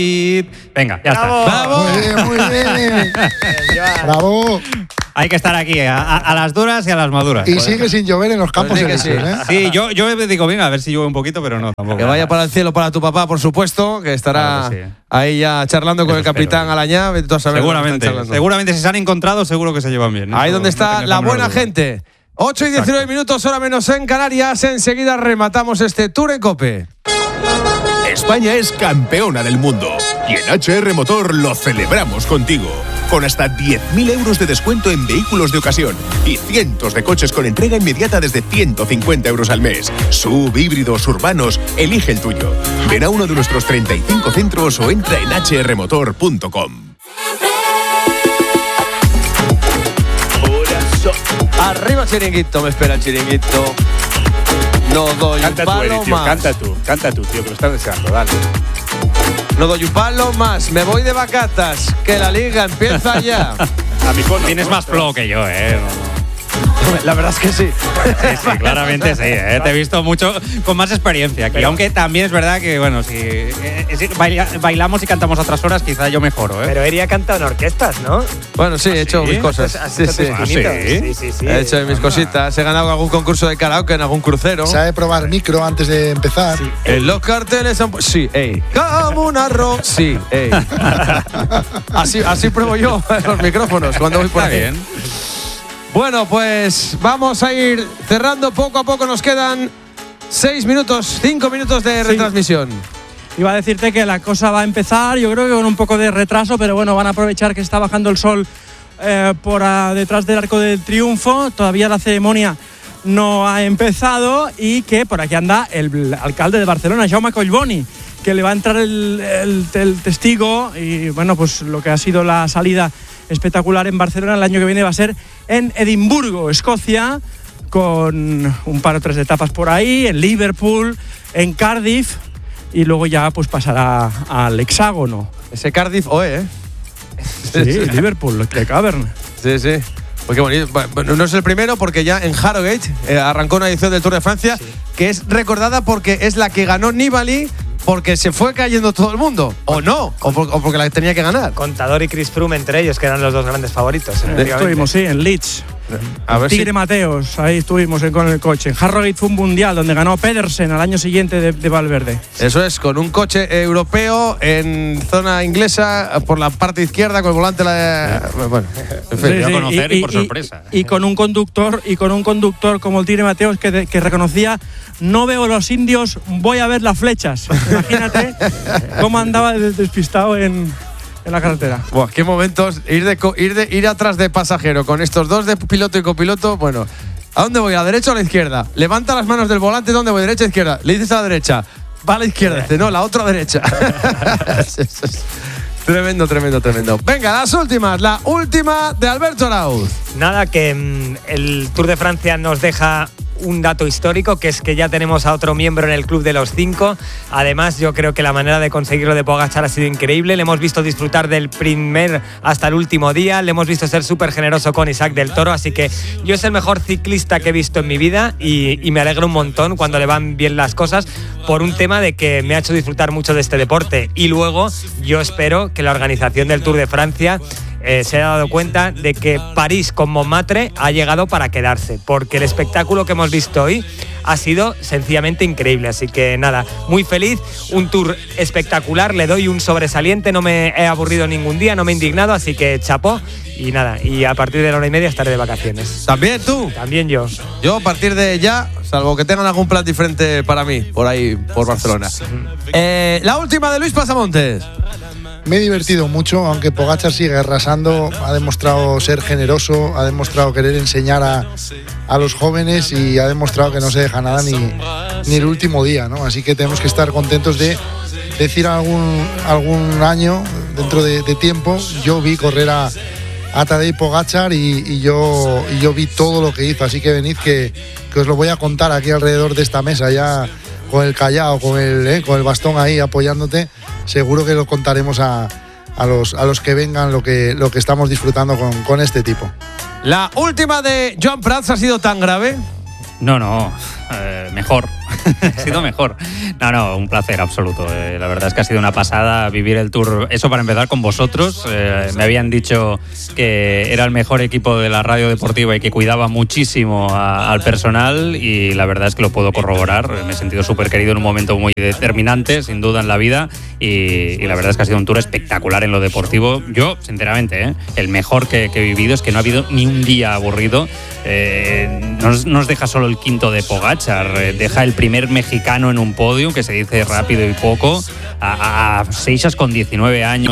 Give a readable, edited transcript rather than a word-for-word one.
Venga, ya ¡Bravo! está. ¡Bravo! Muy bien. ¡Bravo! Hay que estar aquí, a las duras y a las maduras. Y sigue sin llover en los campos Pues sí que elíseos, sí. ¿eh? Sí, yo digo, venga, a ver si llueve un poquito, pero no, tampoco. Que vaya para el cielo para tu papá, por supuesto, que estará Claro que sí. ahí ya charlando con Eso el capitán espero. Alañá. Vete tú a saber dónde están charlando. Seguramente si se han encontrado, seguro que se llevan bien. Ahí Eso donde no está tengas la la menor buena duda. gente. 8 y 19 minutos, hora menos en Canarias. Enseguida rematamos este Tour en COPE. España es campeona del mundo y en HR Motor lo celebramos contigo. Con hasta 10.000 euros de descuento en vehículos de ocasión y cientos de coches con entrega inmediata desde 150 euros al mes. SUV, híbridos, urbanos, elige el tuyo. Ven a uno de nuestros 35 centros o entra en hrmotor.com. Arriba Chiringuito, me espera el Chiringuito. No doy Canta un tú, Eri, palo tío, más. canta tú, tío, que lo estás deseando, dale. No doy un palo más. Me voy de vacatas, que la liga empieza ya. A mi cono, Tienes ¿no? más flow que yo, La verdad es que sí. Sí, claramente sí, Te he visto mucho con más experiencia aquí. Pero- Aunque también es verdad que, bueno, si bailamos y cantamos a otras horas, quizá yo mejoro, Pero Eri ha cantado en orquestas, ¿no? Bueno, sí, he hecho sí? mis cosas. Has Sí, hecho sí. tus pinitos. ¿sí? Sí, sí. He hecho mis cositas. He ganado algún concurso de karaoke en algún crucero. Sabe probar micro antes de empezar. En los carteles han sí, ey. Como un arroz, sí, ey. Así pruebo yo los micrófonos cuando voy por Está ahí. bien. Bueno, pues vamos a ir cerrando poco a poco. Nos quedan 5 minutos de retransmisión. Iba a decirte que la cosa va a empezar, yo creo que con un poco de retraso, pero bueno, van a aprovechar que está bajando el sol por detrás del Arco del Triunfo. Todavía la ceremonia no ha empezado y que por aquí anda el alcalde de Barcelona, Jaume Collboni, que le va a entrar el testigo y bueno, pues lo que ha sido la salida espectacular en Barcelona el año que viene va a ser en Edimburgo, Escocia, con un par o tres de etapas por ahí, en Liverpool, en Cardiff y luego ya pues pasará al hexágono. Ese Cardiff OE, ¿eh? Sí, Liverpool, de Cavern. Sí, sí. Pues qué bonito. Bueno, no es el primero porque ya en Harrogate arrancó una edición del Tour de Francia que es recordada porque es la que ganó Nibali porque se fue cayendo todo el mundo. O no, o porque la tenía que ganar. Contador y Chris Froome entre ellos, que eran los dos grandes favoritos. efectivamente. Estuvimos, sí, en Leeds. A ver Tigre Mateos, ahí estuvimos con el coche. En Harrogate fue un mundial donde ganó Pedersen al año siguiente de Valverde. Eso es, con un coche europeo en zona inglesa por la parte izquierda con el volante bueno, en fin. Dio a conocer y por sorpresa. Y con un conductor como el Tigre Mateos que reconocía: no veo los indios, voy a ver las flechas. Imagínate cómo andaba despistado en la carretera. Buah, qué momentos ir atrás de pasajero con estos dos de piloto y copiloto. Bueno, ¿a dónde voy? ¿A la derecha o a la izquierda? Levanta las manos del volante, ¿dónde voy? ¿Derecha o izquierda? Le dices a la derecha, va a la izquierda. Dice, no, la otra derecha. Tremendo. Venga, las últimas. La última de Alberto Arauz. Nada, que el Tour de Francia nos deja un dato histórico, que es que ya tenemos a otro miembro en el club de los 5. Además, yo creo que la manera de conseguirlo de Pogačar ha sido increíble. Le hemos visto disfrutar del primer hasta el último día. Le hemos visto ser súper generoso con Isaac del Toro. Así que yo es el mejor ciclista que he visto en mi vida y me alegro un montón cuando le van bien las cosas por un tema de que me ha hecho disfrutar mucho de este deporte. Y luego yo espero que la organización del Tour de Francia se haya dado cuenta de que París con Montmartre ha llegado para quedarse, porque el espectáculo que hemos visto hoy ha sido sencillamente increíble. Así que nada, muy feliz, un tour espectacular, le doy un sobresaliente, no me he aburrido ningún día, no me he indignado, así que chapó. Y nada, y a partir de la 1:30 estaré de vacaciones. ¿También tú? También yo. Yo a partir de ya, salvo que tengan algún plan diferente para mí, por ahí, por Barcelona. La última de Luis Pasamontes. Me he divertido mucho, aunque Pogačar sigue arrasando, ha demostrado ser generoso, ha demostrado querer enseñar a los jóvenes y ha demostrado que no se deja nada ni el último día, ¿no? Así que tenemos que estar contentos de decir algún año, dentro de tiempo, yo vi correr a Tadej Pogačar y yo vi todo lo que hizo, así que venid que os lo voy a contar aquí alrededor de esta mesa ya con el callao, con el bastón ahí apoyándote. Seguro que lo contaremos a los que vengan lo que estamos disfrutando con este tipo. La última de Joan Prats ha sido tan grave. No, mejor. Ha sido mejor. No, un placer absoluto. La verdad es que ha sido una pasada vivir el Tour. Eso para empezar con vosotros. Me habían dicho que era el mejor equipo de la radio deportiva y que cuidaba muchísimo al personal, y la verdad es que lo puedo corroborar. Me he sentido súper querido en un momento muy determinante, sin duda, en la vida, y la verdad es que ha sido un Tour espectacular en lo deportivo. Yo, sinceramente, el mejor que he vivido. Es que no ha habido ni un día aburrido. No nos deja solo el quinto de Pogačar, deja el primer mexicano en un podio, que se dice rápido y poco, a Seixas con 19 años.